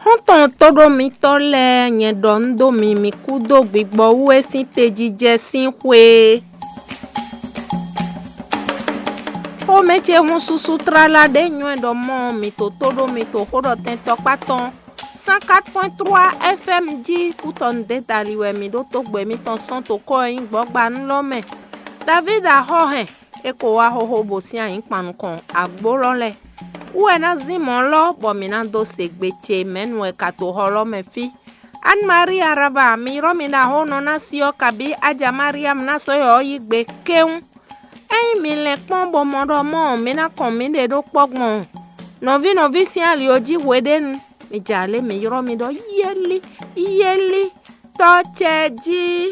Tonton todo mi tole nye dondo mi kudo gbigbo uwe sin tejije sin hwe. O meche hun susu trala de nywe do mo mi to todo mi to hodo tento paton. 104.3 FM ji kuton de daliwe mi do to gbe mi ton son to ko yin gbogba nlo me. David ahohe eko wa hoho bo si ayin panu kan agboro le. Uwe na zimon lo bomina do segbeche menwe kato holo mefi. Anne Marie Araba mi romina hono na siyo kabi aja Mariam na soyo yigbe keun. Eyin mi le pon bo modo mo mi na kon mi de do pogbon. Novi si ali oji wedenu. Mi jale mi romi do yeli to cheji.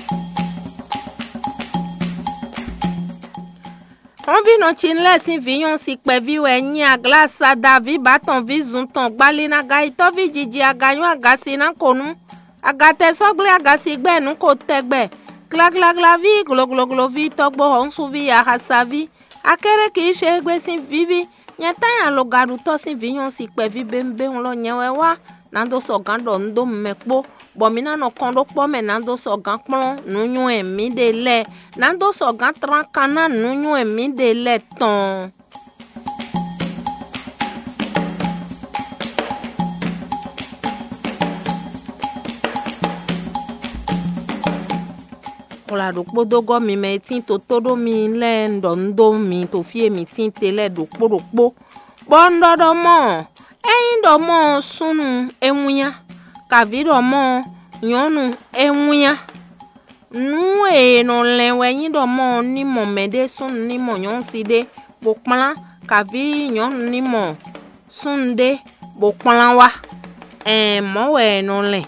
On vi no chinle sin viyon si pe vi we nyi aglasa da vi baton vi zunton gbali na ga ito vi jiji agayon agasi na konu agate sogle agasi gbe nu ko tegbe glagla vi gloglo vi togbo onsu vi ahasa vi akere ki se gbe sin vivi nyeta yan lo garu to sin viyon si pe vi bembe lo nyewe wa na do so gando ndo mepo bomina no kondo po me nando so gan pon nunyu emi de le nando so gan tran kana nunyu emi de le ton ola do podogo mi me tin to todo mi le ndo mi to fie mi tin tele do podokpo bondo do mo eyin do mo sunu enwuya kavido mo nyonu enwuya nu no lewe yin do mo ni mo mede sun ni mo nyon side bo plan kavi nyon ni mo sunde bo plan wa mo we no le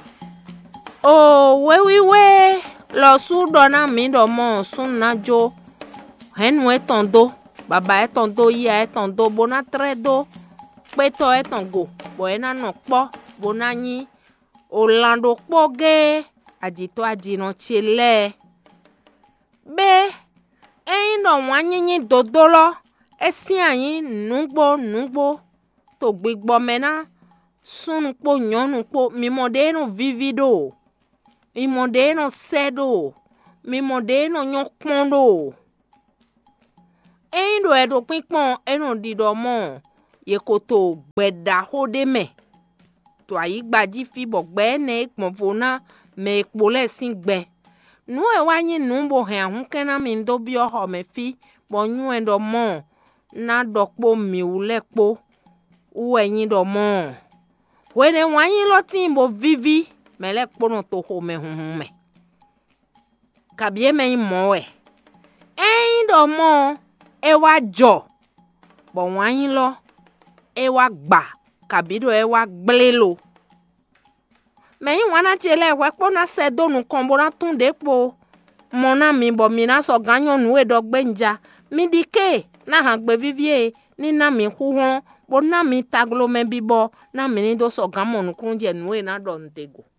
o we lo su do na mi do mo sun na jo henu etondo baba etondo ya etondo bona tredo peto etongo bo ena no po bona yin Orlando poge ajito ajino chile be eyin do wanyin dodolo esi ayin nugbo to gbigbo mena sunu po nyonu po mimode no vivido mimode no sedo mimode no nyokpondo eyin do edo pinpon eno dido mo yekoto gbeda hode me to ayi gbaji fi bogbe ne ikponfona me ekpole sin gbe nu e wanyi nu bo he ahun kena mi ndo bi oho me fi bo nyu endo mo na dokpo mi ulepo uwe yin do mo wene wanyi lo tin bo vivi me le pono to ho me hun me kabie me mo e do mo e wa jo bo wanyi lo e wa gba kabido e wa gblelo meyin wana chele we po na se donu kan bo na tunde po mo na mi bo mi na so ganyo nu e do gbenja mi dike na han gbe vivie ni na mi huhun bo na mi taglo me bibo na mi ni do so gan mo nu kunje nu e na do ntego